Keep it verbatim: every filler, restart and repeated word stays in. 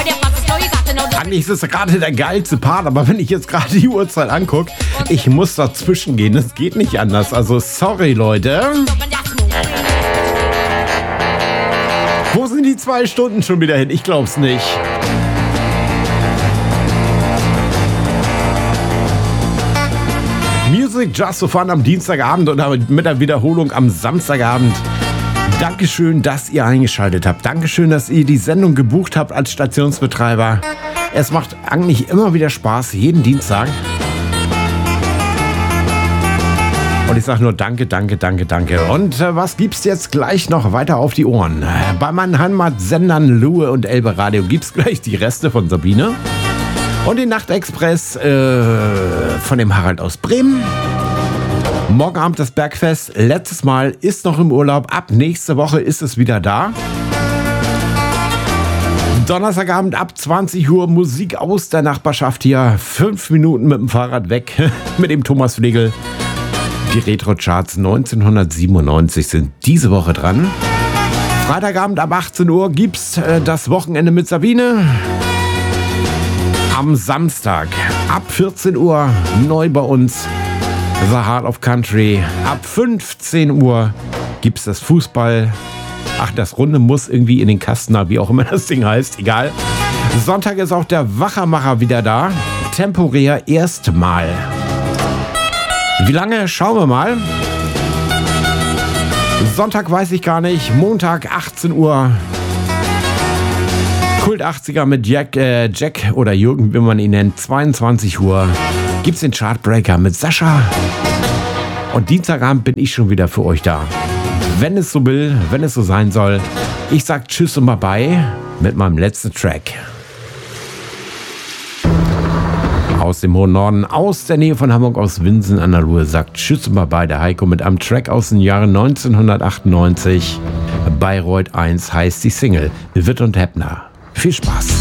Eigentlich ist es gerade der geilste Part, aber wenn ich jetzt gerade die Uhrzeit angucke, ich muss dazwischen gehen. Es geht nicht anders. Also sorry, Leute. Wo sind die zwei Stunden schon wieder hin? Ich glaub's nicht. Music Just for Fun am Dienstagabend und mit der Wiederholung am Samstagabend. Dankeschön, dass ihr eingeschaltet habt. Dankeschön, dass ihr die Sendung gebucht habt als Stationsbetreiber. Es macht eigentlich immer wieder Spaß, jeden Dienstag. Und ich sage nur danke, danke, danke, danke. Und äh, was gibt's jetzt gleich noch weiter auf die Ohren? Bei meinen Heimatsendern Luhe und Elbe Radio gibt's gleich die Reste von Sabine. Und den Nachtexpress äh, von dem Harald aus Bremen. Morgen Abend das Bergfest. Letztes Mal ist noch im Urlaub. Ab nächste Woche ist es wieder da. Donnerstagabend ab zwanzig Uhr Musik aus der Nachbarschaft hier. Fünf Minuten mit dem Fahrrad weg mit dem Thomas Flegel. Die Retro-Charts neunzehnhundertsiebenundneunzig sind diese Woche dran. Freitagabend ab achtzehn Uhr gibt's äh, das Wochenende mit Sabine. Am Samstag ab vierzehn Uhr neu bei uns The Heart of Country. Ab fünfzehn Uhr gibt's das Fußball. Ach, das Runde muss irgendwie in den Kasten, wie auch immer das Ding heißt. Egal. Sonntag ist auch der Wachermacher wieder da. Temporär erstmal. Wie lange? Schauen wir mal. Sonntag weiß ich gar nicht. Montag achtzehn Uhr. Kult achtziger mit Jack, äh, Jack oder Jürgen, wie man ihn nennt. zweiundzwanzig Uhr gibt's den Chartbreaker mit Sascha. Und Dienstagabend bin ich schon wieder für euch da. Wenn es so will, wenn es so sein soll. Ich sag Tschüss und Bye-bye mit meinem letzten Track. Aus dem hohen Norden, aus der Nähe von Hamburg, aus Winsen an der Ruhr, sagt Tschüss und Bye-bye der Heiko mit einem Track aus dem Jahre neunzehnhundertachtundneunzig. Bayreuth eins heißt die Single. Witt und Heppner. Viel Spaß.